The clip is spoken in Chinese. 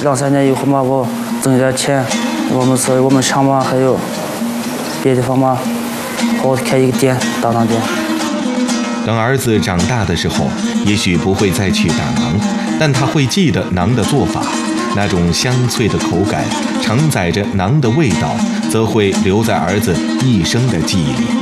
2、3年以后嘛，我挣点钱，所以我们想嘛，还有别的地方嘛，好开一个店，大馕店。 等儿子长大的时候，也许不会再去打馕，但他会记得馕的做法，那种香脆的口感，承载着馕的味道，则会留在儿子一生的记忆里。